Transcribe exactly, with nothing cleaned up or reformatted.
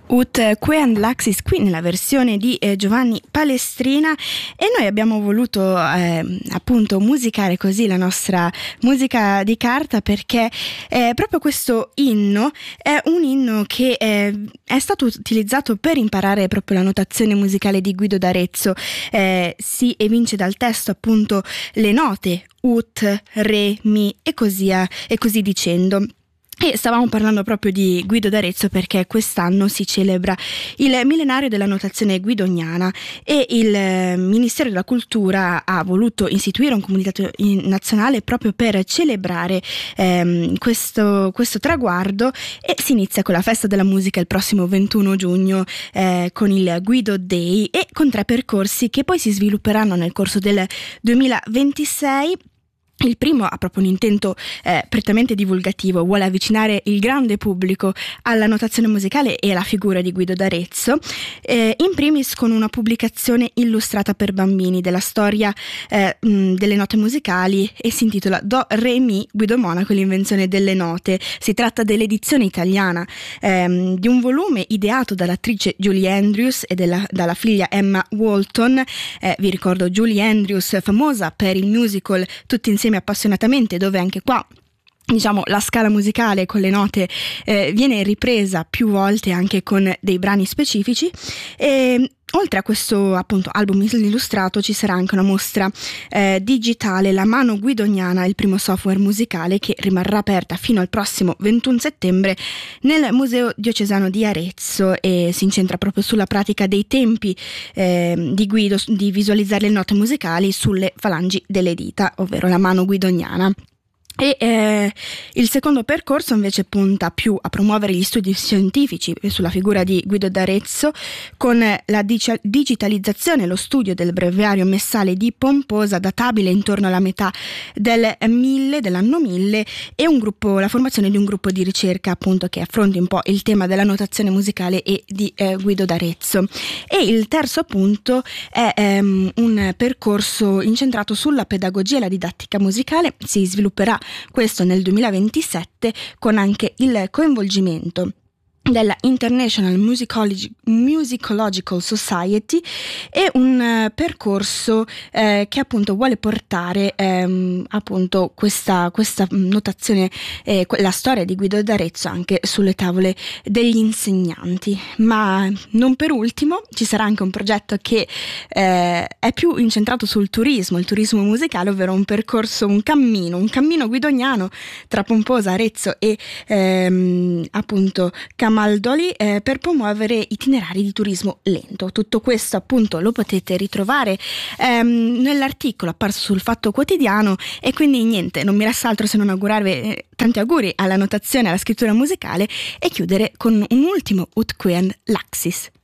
Ut Quean Laxis qui nella versione di eh, Giovanni Palestrina, e noi abbiamo voluto eh, appunto musicare così la nostra musica di carta, perché eh, proprio questo inno è un inno che eh, è stato utilizzato per imparare proprio la notazione musicale di Guido d'Arezzo. Eh, si evince dal testo appunto le note ut, re, mi e così, e così dicendo. E stavamo parlando proprio di Guido d'Arezzo perché quest'anno si celebra il millenario della notazione guidoniana e il Ministero della Cultura ha voluto istituire un comunicato nazionale proprio per celebrare ehm, questo, questo traguardo, e si inizia con la festa della musica il prossimo ventuno giugno eh, con il Guido Day e con tre percorsi che poi si svilupperanno nel corso del duemilaventisei. Il primo ha proprio un intento eh, prettamente divulgativo, vuole avvicinare il grande pubblico alla notazione musicale e alla figura di Guido d'Arezzo, eh, in primis con una pubblicazione illustrata per bambini della storia eh, mh, delle note musicali, e si intitola Do, Re, Mi, Guido Monaco, l'invenzione delle note. Si tratta dell'edizione italiana ehm, di un volume ideato dall'attrice Julie Andrews e della, dalla figlia Emma Walton. Eh, vi ricordo Julie Andrews, famosa per il musical Tutti insieme appassionatamente, dove anche qua diciamo la scala musicale con le note eh, viene ripresa più volte anche con dei brani specifici. E oltre a questo appunto album illustrato ci sarà anche una mostra eh, digitale, La Mano Guidoniana, il primo software musicale, che rimarrà aperta fino al prossimo ventuno settembre nel Museo Diocesano di Arezzo, e si incentra proprio sulla pratica dei tempi eh, di Guido di visualizzare le note musicali sulle falangi delle dita, ovvero la mano guidoniana. E eh, il secondo percorso invece punta più a promuovere gli studi scientifici sulla figura di Guido d'Arezzo, con la dici- digitalizzazione e lo studio del breviario messale di Pomposa, databile intorno alla metà del mille, dell'anno mille, e un gruppo, la formazione di un gruppo di ricerca appunto che affronti un po' il tema della notazione musicale e di eh, Guido d'Arezzo. E il terzo appunto è ehm, un percorso incentrato sulla pedagogia e la didattica musicale. Si svilupperà questo nel duemilaventisette con anche il coinvolgimento della International Musicologi- Musicological Society, e un uh, percorso eh, che appunto vuole portare ehm, appunto questa, questa notazione, eh, la storia di Guido d'Arezzo anche sulle tavole degli insegnanti. Ma non per ultimo ci sarà anche un progetto che eh, è più incentrato sul turismo, il turismo musicale, ovvero un percorso, un cammino, un cammino guidoniano tra Pomposa, Arezzo e ehm, appunto Camaldoli eh, per promuovere itinerari di turismo lento. Tutto questo appunto lo potete ritrovare ehm, nell'articolo apparso sul Fatto Quotidiano, e quindi niente, non mi resta altro se non augurarvi eh, tanti auguri alla notazione, alla scrittura musicale, e chiudere con un ultimo Ut Quean Laxis.